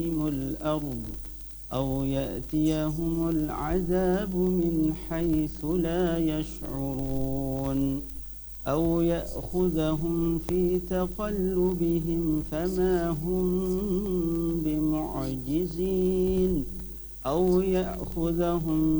الأرض أو يأتيهم العذاب من حيث لا يشعرون أو يأخذهم في تقلبهم فما هم بمعجزين أو يأخذهم